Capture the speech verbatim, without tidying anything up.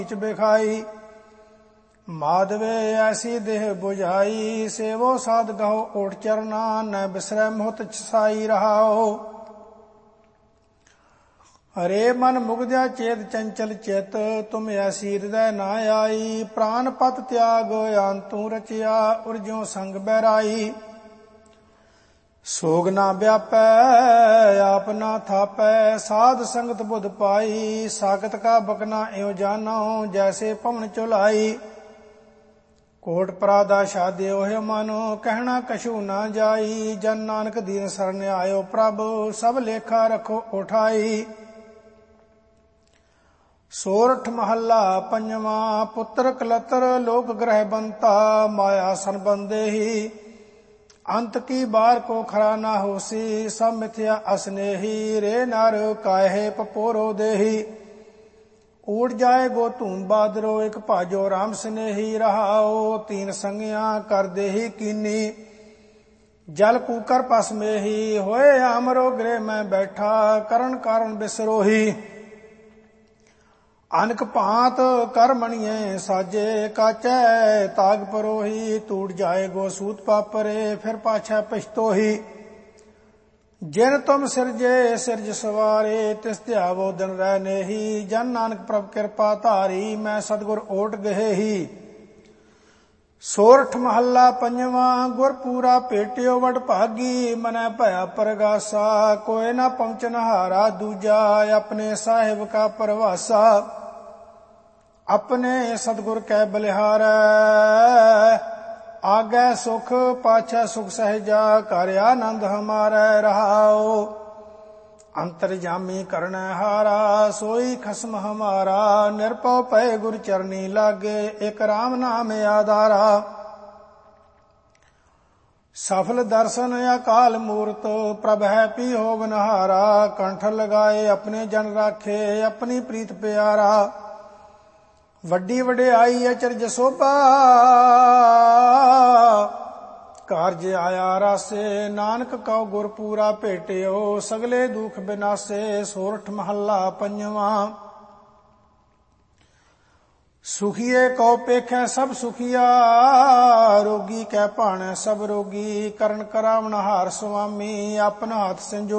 बिखाई। माधवे ऐसी देह बुझाई, सेवो साध गहो ओट चरना, न बिसरै मोहत छसाई रहाओ। हरे मन मुग्ध्या चेत चंचल चित, तुम ऐसी हृदय न आई। प्राण पत त्याग अंतू रचिया, उर्ज्यों संग बहराई। सोग ना व्यापै आप ना थापै, साध संगत बुध पाई। सागत का बकना एवं जानो, जैसे पवन चुलाई। कोट परादा शाद्यो है मानो, कहना कछु ना जाई। जन नानक दीन सरन आयो प्रभु, सब लेखा रखो उठाई। सोरठ महला पंजवा, पुत्र कलतर लोक ग्रह बनता। माया सन बंदे ही, अंत की बार को खरा ना होसी। सब मिथ्या असनेही, रे नर काहे पपोरो देही। उड़ जाए गो धूम बादरो, एक भाजो राम स्नेही रहाओ। तीन संगिया कर देही कीनी, जल कूकर पस में ही। होए आमरो गृह में बैठा, करण कारण बिसरोही। अनक भांत कर मणिये साजे, काचै ताग परोही। टूट जाए गो सूत पापरे, फिर पाछै पछतोही। जिन तुम सिरजे सिरज सवारे, तिस ध्यावो दिन रहने ही। जन नानक प्रभ कृपा धारी, मैं सतगुर ओट गहे ही। सोरठ महला पंजवा, गुर पूरा पेटियो वड भागी। मनै भया परगासा, कोई ना पहुंचन हारा दूजा। अपने साहिब का परवासा, अपने सतगुर कै बलिहारै। आगे सुख पाछै सुख सहजा, कर आनंद हमारै रहाओ। अंतर्जामी करण हारा, सोई खसम हमारा। निरपौ पै गुर चरनी लागे, एक राम नाम आधारा। सफल दर्शन अकाल मूर्त, प्रभ है पी हो बनहारा। कंठ लगाए अपने जन राखे, अपनी प्रीत प्यारा। वड्डी वडियाई अचरज शोभा, कारज आया रासे। नानक कौ गुर पूरा भेटियो, सगले दुख बिनासे। सोरठ महला पंजवा, सुखिए कौ पेखै सब सुखिया। रोगी कै भाणै सब रोगी, करण करावण हार स्वामी। अपना हाथ संजो